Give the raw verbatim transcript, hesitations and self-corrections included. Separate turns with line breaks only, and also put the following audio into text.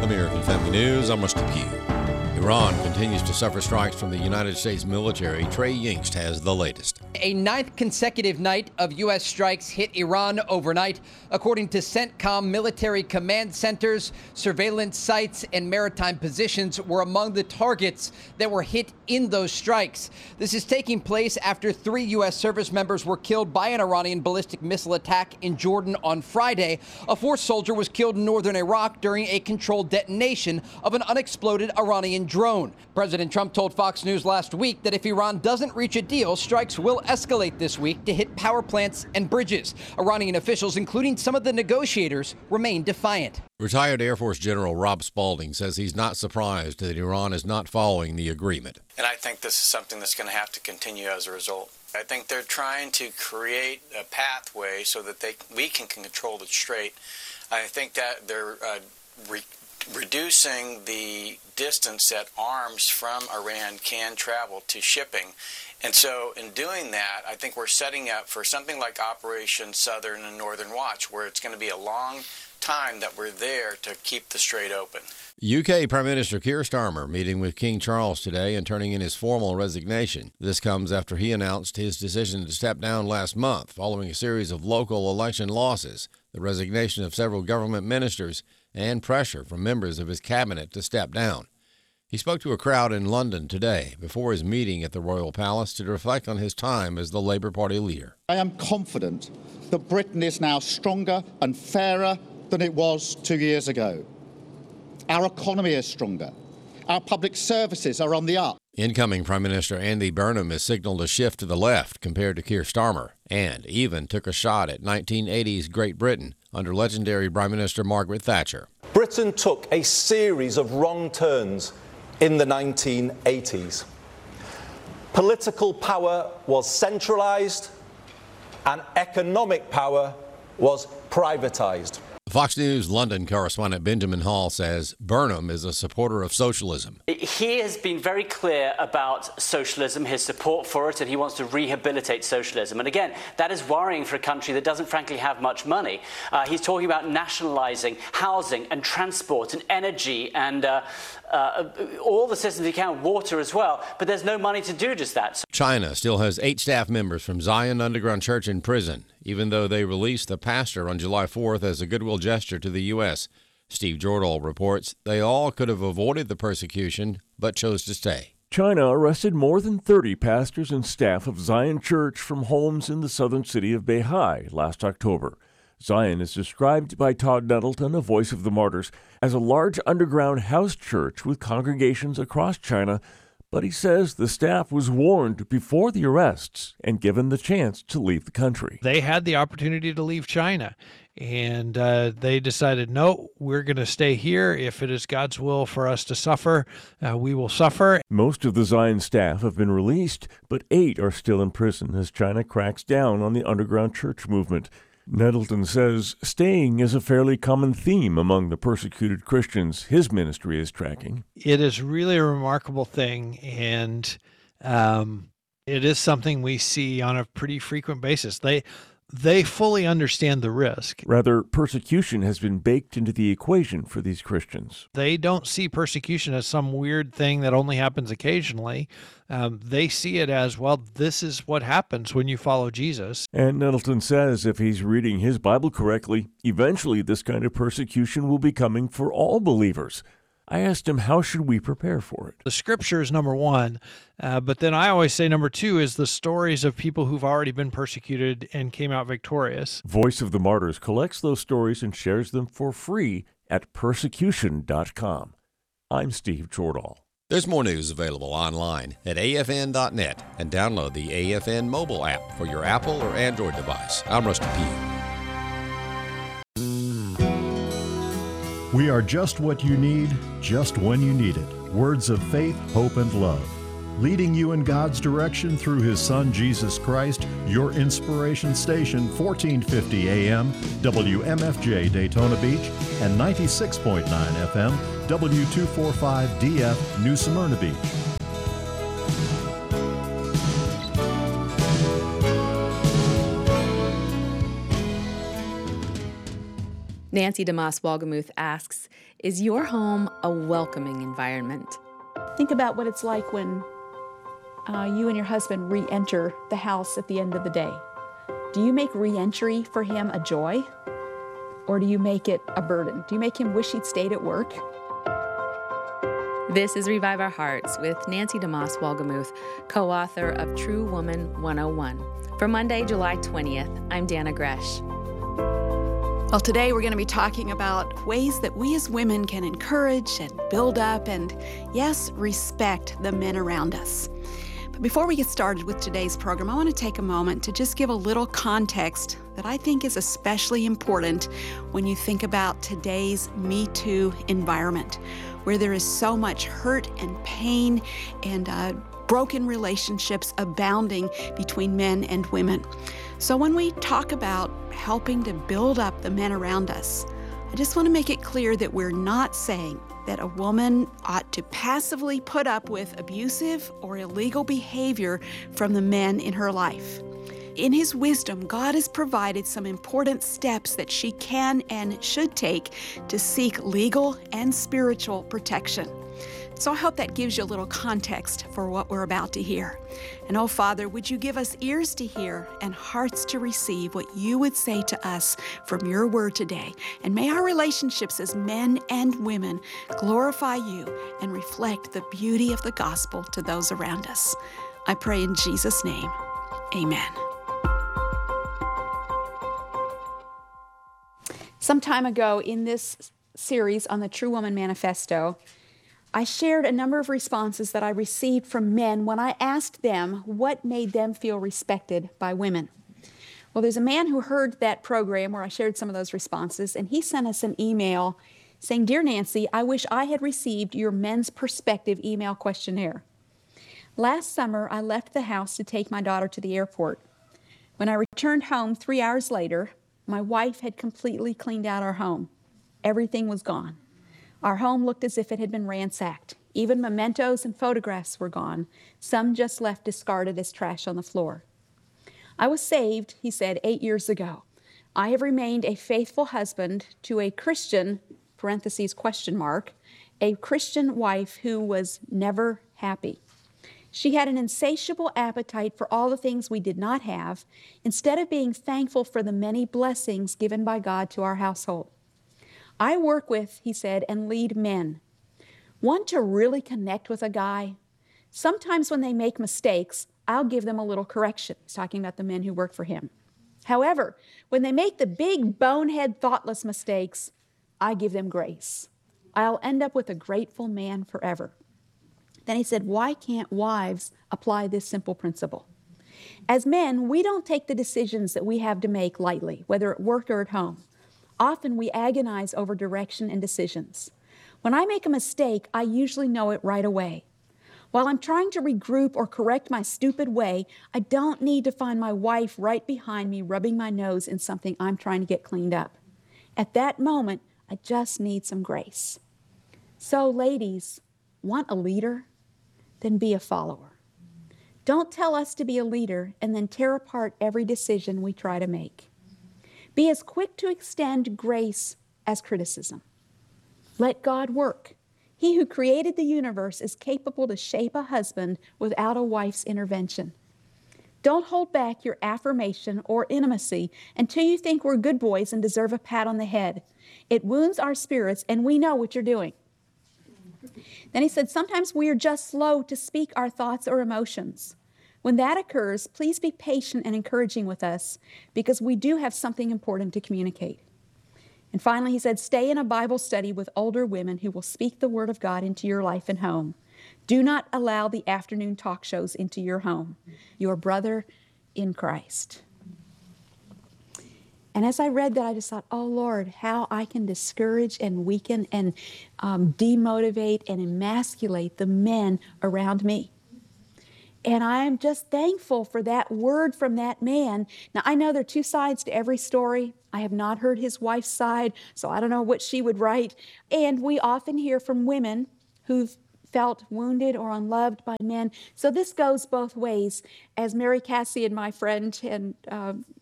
American Family News. I'm Rusty Pugh. Iran continues to suffer strikes from the United States military. Trey Yingst has the latest.
A ninth consecutive night of U S strikes hit Iran overnight. According to CENTCOM, military command centers, surveillance sites, and maritime positions were among the targets that were hit in those strikes. This is taking place after three U S service members were killed by an Iranian ballistic missile attack in Jordan on Friday. A fourth soldier was killed in northern Iraq during a controlled detonation of an unexploded Iranian drone. President Trump told Fox News last week that if Iran doesn't reach a deal, strikes will escalate this week to hit power plants and bridges. Iranian officials, including some of the negotiators, remain defiant.
Retired Air Force General Rob Spaulding says he's not surprised that Iran is not following the agreement.
And I think this is something that's going to have to continue as a result. I think they're trying to create a pathway so that they we can control the strait. I think that they're uh, re- reducing the distance that arms from Iran can travel to shipping. And so in doing that, I think we're setting up for something like Operation Southern and Northern Watch, where it's going to be a long time that we're there to keep the strait open.
U K Prime Minister Keir Starmer meeting with King Charles today and turning in his formal resignation. This comes after he announced his decision to step down last month following a series of local election losses, the resignation of several government ministers, and pressure from members of his cabinet to step down. He spoke to a crowd in London today before his meeting at the Royal Palace to reflect on his time as the Labour Party leader.
I am confident that Britain is now stronger and fairer than it was two years ago. Our economy is stronger. Our public services are on the up.
Incoming Prime Minister Andy Burnham has signaled a shift to the left compared to Keir Starmer, and even took a shot at nineteen eighties Great Britain under legendary Prime Minister Margaret Thatcher.
Britain took a series of wrong turns in the nineteen eighties. Political power was centralised and economic power was privatised.
Fox News London correspondent Benjamin Hall says Burnham is a supporter of socialism.
He has been very clear about socialism, his support for it, and he wants to rehabilitate socialism. And again, that is worrying for a country that doesn't frankly have much money. Uh, he's talking about nationalising housing and transport and energy and uh, uh, all the systems he can, water as well, but there's no money to do just that. So
China still has eight staff members from Zion Underground Church in prison, even though they released the pastor on July fourth as a goodwill gesture to the U S. Steve Jordahl reports they all could have avoided the persecution, but chose to stay.
China arrested more than thirty pastors and staff of Zion Church from homes in the southern city of Beihai last October. Zion is described by Todd Nettleton, a voice of the martyrs, as a large underground house church with congregations across China, but he says the staff was warned before the arrests and given the chance to leave the country.
They had the opportunity to leave China, and uh, they decided, no, we're going to stay here. If it is God's will for us to suffer, uh, we will suffer.
Most of the Zion staff have been released, but eight are still in prison as China cracks down on the underground church movement. Nettleton says staying is a fairly common theme among the persecuted Christians his ministry is tracking.
It is really a remarkable thing, and um, it is something we see on a pretty frequent basis. They they fully understand the risk.
Rather, persecution has been baked into the equation for these Christians.
They don't see persecution as some weird thing that only happens occasionally. Um, they see it as, well, this is what happens when you follow Jesus.
And Nettleton says if he's reading his Bible correctly, eventually this kind of persecution will be coming for all believers. I asked him, how should we prepare for it?
The scripture is number one, uh, but then I always say number two is the stories of people who've already been persecuted and came out victorious.
Voice of the Martyrs collects those stories and shares them for free at persecution dot com. I'm Steve Jordahl.
There's more news available online at A F N dot net and download the A F N mobile app for your Apple or Android device. I'm Rusty Pugh.
We are just what you need, just when you need it. Words of faith, hope, and love. Leading you in God's direction through His Son, Jesus Christ, your inspiration station, fourteen fifty A M, W M F J Daytona Beach, and ninety-six point nine F M, W two forty-five D F, New Smyrna Beach.
Nancy DeMoss Walgemuth asks, is your home a welcoming environment?
Think about what it's like when uh, you and your husband re-enter the house at the end of the day. Do you make re-entry for him a joy? Or do you make it a burden? Do you make him wish he'd stayed at work?
This is Revive Our Hearts with Nancy DeMoss Walgemuth, co-author of True Woman one oh one. For Monday, July twentieth, I'm Dana Gresh.
Well, today we're going to be talking about ways that we as women can encourage and build up and, yes, respect the men around us. But before we get started with today's program, I want to take a moment to just give a little context that I think is especially important when you think about today's Me Too environment, where there is so much hurt and pain and uh, broken relationships abounding between men and women. So when we talk about helping to build up the men around us, I just want to make it clear that we're not saying that a woman ought to passively put up with abusive or illegal behavior from the men in her life. In His wisdom, God has provided some important steps that she can and should take to seek legal and spiritual protection. So I hope that gives you a little context for what we're about to hear. And oh, Father, would you give us ears to hear and hearts to receive what you would say to us from your word today. And may our relationships as men and women glorify you and reflect the beauty of the gospel to those around us. I pray in Jesus' name, amen. Some time ago in this series on the True Woman Manifesto, I shared a number of responses that I received from men when I asked them what made them feel respected by women. Well, there's a man who heard that program where I shared some of those responses, and he sent us an email saying, "Dear Nancy, I wish I had received your Men's Perspective email questionnaire. Last summer, I left the house to take my daughter to the airport. When I returned home three hours later, my wife had completely cleaned out our home. Everything was gone. Our home looked as if it had been ransacked. Even mementos and photographs were gone, some just left discarded as trash on the floor. I was saved," he said, eight years ago. "I have remained a faithful husband to a Christian, parentheses, question mark, a Christian wife who was never happy. She had an insatiable appetite for all the things we did not have, instead of being thankful for the many blessings given by God to our household. I work with," he said, "and lead men. Want to really connect with a guy? Sometimes when they make mistakes, I'll give them a little correction." He's talking about the men who work for him. "However, when they make the big, bonehead, thoughtless mistakes, I give them grace. I'll end up with a grateful man forever." Then he said, "Why can't wives apply this simple principle? As men, we don't take the decisions that we have to make lightly, whether at work or at home. Often we agonize over direction and decisions. When I make a mistake, I usually know it right away. While I'm trying to regroup or correct my stupid way, I don't need to find my wife right behind me rubbing my nose in something I'm trying to get cleaned up. At that moment, I just need some grace. So, ladies, want a leader? Then be a follower. Don't tell us to be a leader and then tear apart every decision we try to make. Be as quick to extend grace as criticism. Let God work. He who created the universe is capable to shape a husband without a wife's intervention. Don't hold back your affirmation or intimacy until you think we're good boys and deserve a pat on the head. It wounds our spirits, and we know what you're doing." Then he said, "Sometimes we are just slow to speak our thoughts or emotions. When that occurs, please be patient and encouraging with us, because we do have something important to communicate." And finally, he said, "Stay in a Bible study with older women who will speak the Word of God into your life and home. Do not allow the afternoon talk shows into your home. Your brother in Christ." And as I read that, I just thought, oh, Lord, how I can discourage and weaken and um, demotivate and emasculate the men around me. And I am just thankful for that word from that man. Now, I know there are two sides to every story. I have not heard his wife's side, so I don't know what she would write. And we often hear from women who've felt wounded or unloved by men. So this goes both ways. As Mary Cassie and my friend and uh,